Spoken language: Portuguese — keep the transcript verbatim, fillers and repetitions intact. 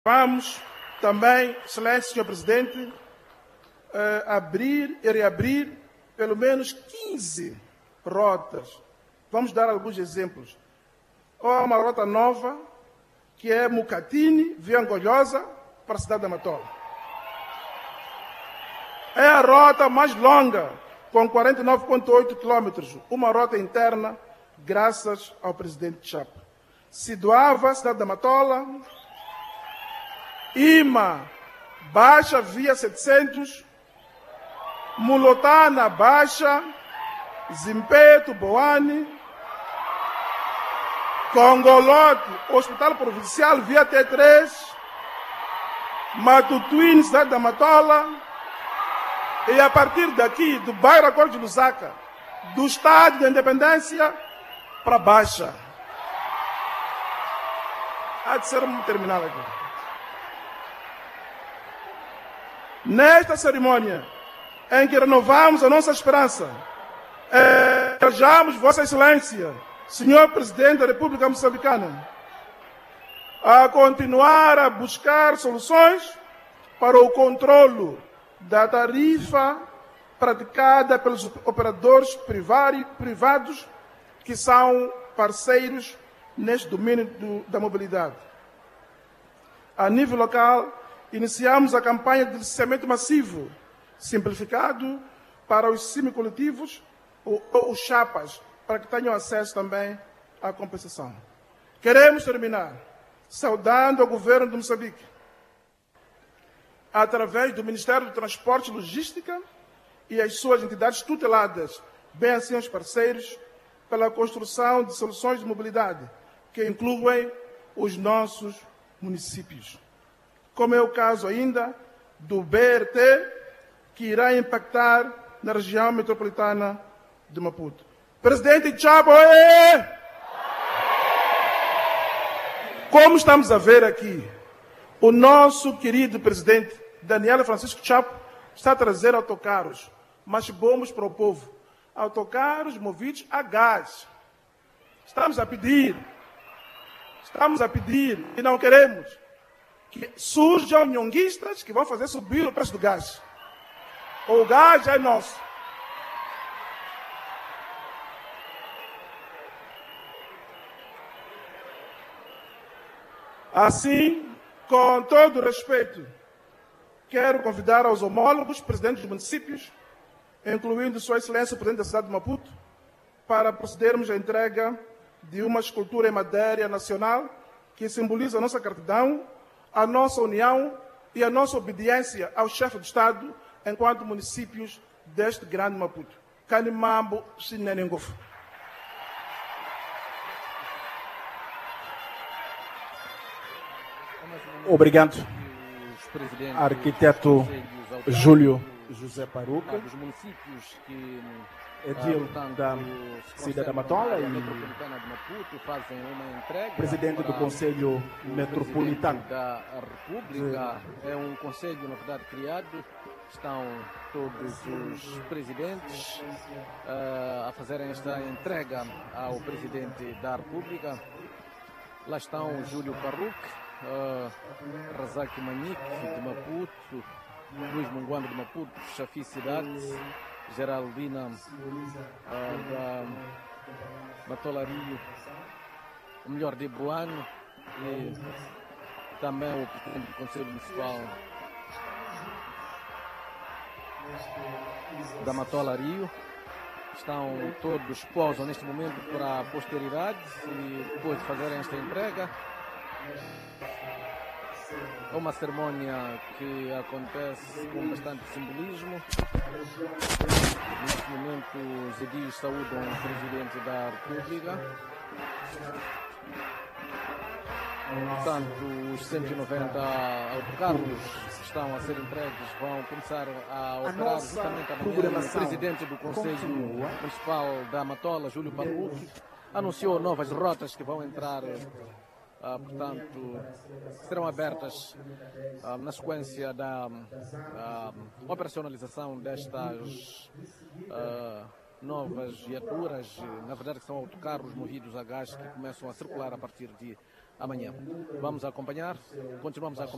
Vamos também, excelência senhor Presidente, eh, abrir e reabrir pelo menos quinze rotas. Vamos dar alguns exemplos. Há uma rota nova, que é Mucatini, via Angolhosa, para a cidade da Matola. É a rota mais longa, com quarenta e nove vírgula oito quilômetros, uma rota interna, graças ao presidente Chapa. Sidoava, cidade da Matola, Ima, Baixa, via setecentos, Mulotana, Baixa, Zimpeto, Boane, Congolote, Hospital Provincial, via T três, Matutuíne, cidade da Matola, e a partir daqui, do bairro Acordo de Lusaka, do Estádio da Independência, para Baixa. Há de ser um terminal aqui. Nesta cerimônia, em que renovamos a nossa esperança, desejamos Vossa Excelência, Senhor Presidente da República Moçambicana, a continuar a buscar soluções para o controlo da tarifa praticada pelos operadores privados que são parceiros neste domínio do, da mobilidade. A nível local, iniciamos a campanha de licenciamento massivo, simplificado para os semicoletivos ou, ou os chapas, para que tenham acesso também à compensação. Queremos terminar saudando o governo de Moçambique, através do Ministério do Transporte e Logística e as suas entidades tuteladas, bem assim os parceiros, pela construção de soluções de mobilidade, que incluem os nossos municípios. Como é o caso ainda do B R T, que irá impactar na região metropolitana de Maputo. Presidente Chapa, como estamos a ver aqui, o nosso querido presidente Daniel Francisco Chapa está a trazer autocarros, mas bombos para o povo. Autocarros movidos a gás. Estamos a pedir, estamos a pedir e não queremos que surjam nhonguistas que vão fazer subir o preço do gás. O gás é nosso. Assim, com todo o respeito, quero convidar aos homólogos, presidentes dos municípios, incluindo Sua Excelência o Presidente da cidade de Maputo, para procedermos à entrega de uma escultura em madeira nacional que simboliza a nossa gratidão, a nossa união e a nossa obediência ao chefe de Estado enquanto municípios deste grande Maputo. Canimambo Chinenengofo. Obrigado, arquiteto Júlio José Paruca, dos municípios que edil da cidade da Matola e metropolitana de Maputo fazem uma entrega. Presidente do Conselho Metropolitano da República. É um conselho, na verdade, criado. Estão todos os presidentes uh, a fazerem esta entrega ao Presidente da República. Lá estão Júlio Paruque, uh, Razak Manique de Maputo, Luís Munguambo de Maputo, Chafi Cidade, Geraldina uh, da Matolario, o melhor de Boano e também o Presidente do Conselho Municipal da Matolario. Estão todos posam neste momento para a posteridade e depois de fazerem esta entrega. É uma cerimónia que acontece com bastante simbolismo. Neste momento, os edis saúdam o Presidente da República. Portanto, os cento e noventa autocarros que estão a ser entregues vão começar a operar justamente amanhã. O Presidente do Conselho Municipal da Matola, Júlio Paruque, anunciou novas rotas que vão entrar. Uh, portanto, serão abertas uh, na sequência da uh, operacionalização destas uh, novas viaturas, na verdade que são autocarros movidos a gás que começam a circular a partir de amanhã. Vamos acompanhar, continuamos a acompanhar.